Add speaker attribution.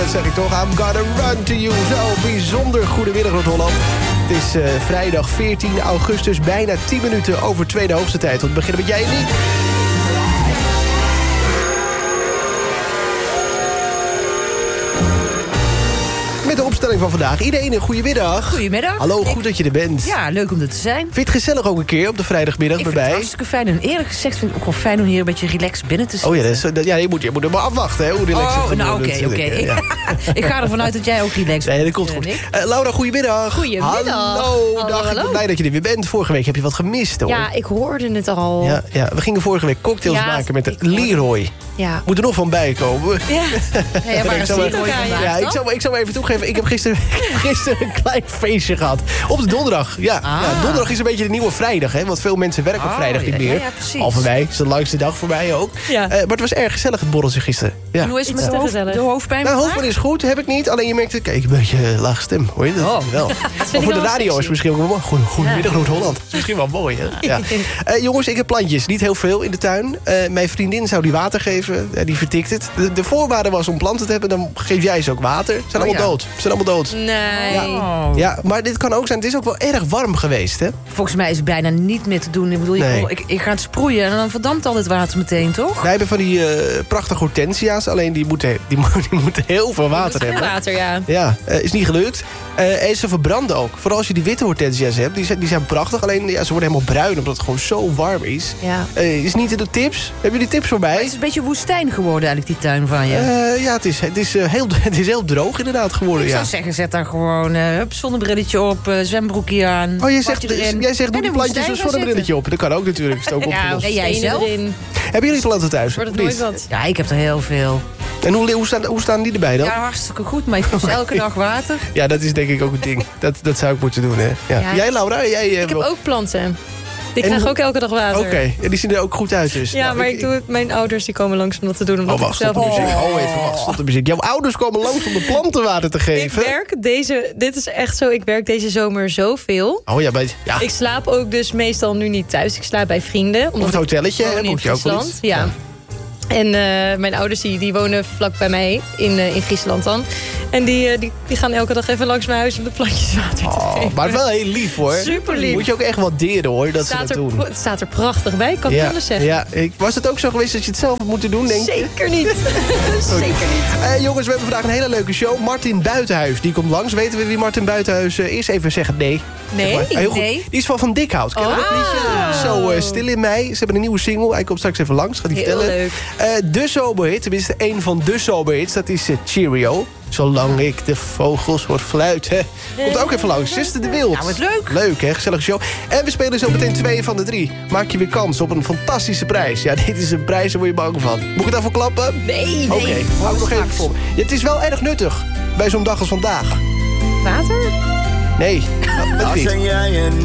Speaker 1: dat zeg ik toch. I'm gonna run to you. Zo, bijzonder goedemiddag Noord-Holland. Het is vrijdag 14 augustus, bijna 10 minuten over tweede hoogste tijd. We beginnen met jij en Niek. Met de opstelling van vandaag. Iedereen een goedemiddag.
Speaker 2: Goedemiddag.
Speaker 1: Hallo, goed dat je er bent.
Speaker 2: Ja, leuk om er te zijn.
Speaker 1: Vind je het gezellig ook een keer op de vrijdagmiddag bij mij?
Speaker 2: Ik vind het hartstikke fijn. En eerlijk gezegd vind ik ook wel fijn om hier een beetje relaxed binnen te zitten.
Speaker 1: Oh ja, je moet er maar afwachten, hè, hoe relaxed het
Speaker 2: nou oké.
Speaker 1: Ja.
Speaker 2: Ik ga ervan uit dat jij ook relaxed bent.
Speaker 1: Nee, dat komt goed. Laura, goedemiddag.
Speaker 3: Goedemiddag.
Speaker 1: Hallo. Ik ben blij dat je er weer bent. Vorige week heb je wat gemist, hoor.
Speaker 3: Ja, ik hoorde het al.
Speaker 1: Ja. We gingen vorige week cocktails maken met de Leroy.
Speaker 3: Ja.
Speaker 1: Moet er nog van bij komen.
Speaker 3: Ja.
Speaker 2: Ja, maar
Speaker 1: ik zal me even toegeven. Ik heb gisteren een klein feestje gehad. Op de donderdag. Ja, donderdag is een beetje de nieuwe vrijdag. Hè, want veel mensen werken op vrijdag niet meer.
Speaker 2: Ja, precies.
Speaker 1: Al voor mij. Het is de langste dag voor mij ook.
Speaker 3: Ja.
Speaker 1: Maar het was erg gezellig, het borreltje gisteren. Ja.
Speaker 2: En hoe is het met
Speaker 3: gezellig.
Speaker 2: de hoofdpijn?
Speaker 1: Nou, hoofdpijn is goed, heb ik niet. Alleen je merkt, kijk, een beetje laag stem. Hoor je dat? Wel. Maar voor de radio is misschien ook wel mooi. Goedemiddag, Noord-Holland. Is misschien wel mooi, hè? Ja. Jongens, ik heb plantjes. Niet heel veel in de tuin. Mijn vriendin zou die water geven. Die vertikt het. De voorwaarde was om planten te hebben. Dan geef jij ze ook water. Ze zijn allemaal dood.
Speaker 3: Nee.
Speaker 1: Ja, maar dit kan ook zijn. Het is ook wel erg warm geweest, hè?
Speaker 2: Volgens mij is het bijna niet meer te doen. Ik bedoel, ik ga het sproeien en dan verdampt al dit water meteen, toch?
Speaker 1: Wij hebben van die prachtige hortensia's. Alleen die moeten heel veel water hebben.
Speaker 3: Water, ja.
Speaker 1: Ja, is niet gelukt. En ze verbranden ook. Vooral als je die witte hortensia's hebt. Die zijn prachtig. Alleen ze worden helemaal bruin omdat het gewoon zo warm is.
Speaker 3: Ja.
Speaker 1: Is niet de tips? Hebben jullie tips voor mij?
Speaker 2: Het is een beetje woestijn geworden eigenlijk, die tuin van je.
Speaker 1: Ja, het is heel droog inderdaad geworden.
Speaker 2: Ik zou zeggen, zet daar gewoon zonnebrilletje op, zwembroekje aan.
Speaker 1: Oh, jij
Speaker 2: erin.
Speaker 1: zegt doe die plantjes een zonnebrilletje op. Dat kan ook natuurlijk. Is het ook opgelost.
Speaker 2: en jij zelf?
Speaker 3: Erin.
Speaker 1: Hebben jullie planten thuis?
Speaker 3: Wordt het
Speaker 1: Of
Speaker 3: nooit
Speaker 1: niet?
Speaker 3: wat.
Speaker 2: Ja, ik heb er heel veel.
Speaker 1: En hoe staan die erbij dan?
Speaker 2: Ja, hartstikke goed, maar ik kost elke dag water.
Speaker 1: Ja, dat is denk ik ook een ding. Dat zou ik moeten doen, hè? Ja.
Speaker 3: Ja.
Speaker 1: Jij, Laura?
Speaker 3: Ik heb ook planten. Ik krijg ook elke dag water.
Speaker 1: Oké, en die zien er ook goed uit dus.
Speaker 3: Ja, maar mijn ouders die komen langs om dat te doen. Omdat
Speaker 1: Wacht,
Speaker 3: ik
Speaker 1: stop
Speaker 3: zelf
Speaker 1: de muziek. Even, wacht, stop de muziek. Jouw ouders komen langs om de planten water te geven.
Speaker 3: dit is echt zo, ik werk deze zomer zoveel.
Speaker 1: Oh ja, ja.
Speaker 3: Ik slaap ook dus meestal nu niet thuis. Ik slaap bij vrienden.
Speaker 1: Of het hotelletje,
Speaker 3: ik
Speaker 1: hè?
Speaker 3: woon in
Speaker 1: Moet je ook wel
Speaker 3: Friesland.
Speaker 1: eens.
Speaker 3: Ja. En mijn ouders die wonen vlak bij mij in Friesland dan. En die gaan elke dag even langs mijn huis om de plantjes water te geven.
Speaker 1: Maar wel heel lief, hoor.
Speaker 3: Super lief.
Speaker 1: Moet je ook echt waarderen, hoor, dat ze dat doen.
Speaker 3: Het staat er prachtig bij, kan ik niet anders zeggen.
Speaker 1: Ja. Was het ook zo geweest dat je het zelf had moeten doen, denk je?
Speaker 3: Zeker niet. Zeker niet.
Speaker 1: Jongens, we hebben vandaag een hele leuke show. Martin Buitenhuis, die komt langs. Weten we wie Martin Buitenhuis is? Even zeggen nee.
Speaker 3: Nee?
Speaker 1: Zeg maar. Heel goed.
Speaker 2: Nee.
Speaker 1: Die is van Dikhout. Ken je dat liedje? Zo stil in mei. Ze hebben een nieuwe single. Hij komt straks even langs. Gaat hij
Speaker 3: Heel
Speaker 1: vertellen.
Speaker 3: leuk.
Speaker 1: De zomerhit, tenminste één van de zomerhits, dat is Cheerio. Zolang ik de vogels hoor fluiten. Komt ook even langs. Sister de Wild.
Speaker 2: Nou, wat leuk.
Speaker 1: Leuk, hè? Gezellige show. En we spelen zo meteen 2 van de 3. Maak je weer kans op een fantastische prijs. Ja, dit is een prijs, daar word je bang van. Moet ik het daarvoor klappen?
Speaker 3: Nee.
Speaker 1: Oké, hou ik nog even voor. Ja, het is wel erg nuttig bij zo'n dag als vandaag.
Speaker 3: Water?
Speaker 1: Nee, dat niet.
Speaker 4: En jij en